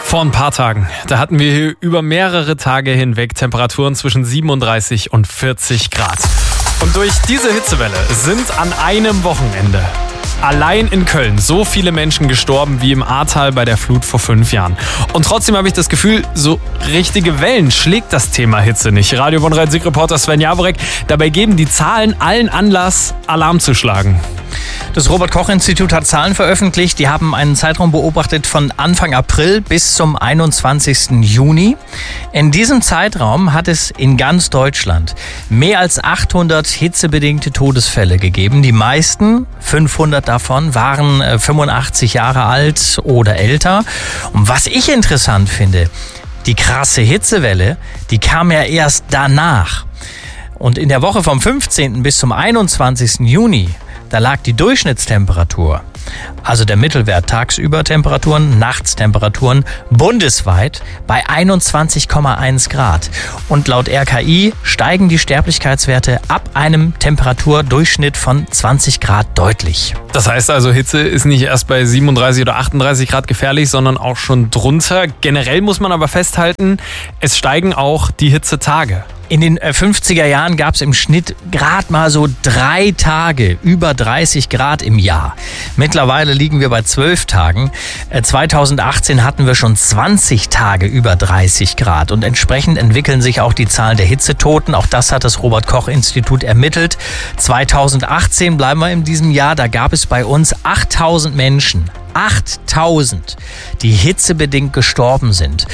Vor ein paar Tagen, da hatten wir hier über mehrere Tage hinweg Temperaturen zwischen 37 und 40 Grad. Und durch diese Hitzewelle sind an einem Wochenende allein in Köln so viele Menschen gestorben wie im Ahrtal bei der Flut vor 5 Jahren. Und trotzdem habe ich das Gefühl, so richtige Wellen schlägt das Thema Hitze nicht. Radio Bonn-Rhein-Sieg-Reporter Sven Jaworek, dabei geben die Zahlen allen Anlass, Alarm zu schlagen. Das Robert-Koch-Institut hat Zahlen veröffentlicht. Die haben einen Zeitraum beobachtet von Anfang April bis zum 21. Juni. In diesem Zeitraum hat es in ganz Deutschland mehr als 800 hitzebedingte Todesfälle gegeben. Die meisten, 500 davon, waren 85 Jahre alt oder älter. Und was ich interessant finde, die krasse Hitzewelle, die kam ja erst danach. Und in der Woche vom 15. bis zum 21. Juni, da lag die Durchschnittstemperatur, also der Mittelwert tagsüber Temperaturen, Nachtstemperaturen, bundesweit bei 21,1 Grad. Und laut RKI steigen die Sterblichkeitswerte ab einem Temperaturdurchschnitt von 20 Grad deutlich. Das heißt also, Hitze ist nicht erst bei 37 oder 38 Grad gefährlich, sondern auch schon drunter. Generell muss man aber festhalten, es steigen auch die Hitzetage. In den 50er Jahren gab es im Schnitt gerade mal so 3 Tage über 30 Grad im Jahr. Mittlerweile liegen wir bei 12 Tagen. 2018 hatten wir schon 20 Tage über 30 Grad. Und entsprechend entwickeln sich auch die Zahlen der Hitzetoten. Auch das hat das Robert-Koch-Institut ermittelt. 2018 bleiben wir in diesem Jahr. Da gab es bei uns 8000 Menschen. 8000, die hitzebedingt gestorben sind.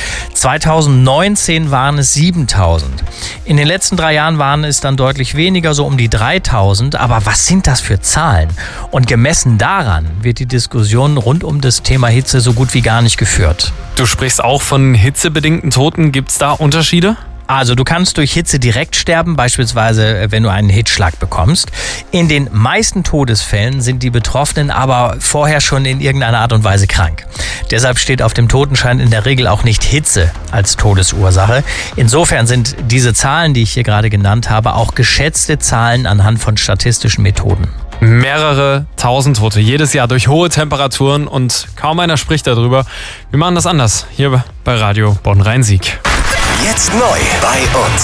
2019 waren es 7000. In den letzten 3 Jahren waren es dann deutlich weniger, so um die 3000. Aber was sind das für Zahlen? Und gemessen daran wird die Diskussion rund um das Thema Hitze so gut wie gar nicht geführt. Du sprichst auch von hitzebedingten Toten. Gibt es da Unterschiede? Also du kannst durch Hitze direkt sterben, beispielsweise wenn du einen Hitzschlag bekommst. In den meisten Todesfällen sind die Betroffenen aber vorher schon in irgendeiner Art und Weise krank. Deshalb steht auf dem Totenschein in der Regel auch nicht Hitze als Todesursache. Insofern sind diese Zahlen, die ich hier gerade genannt habe, auch geschätzte Zahlen anhand von statistischen Methoden. Mehrere tausend Tote jedes Jahr durch hohe Temperaturen und kaum einer spricht darüber. Wir machen das anders hier bei Radio Bonn-Rhein-Sieg. Jetzt neu bei uns.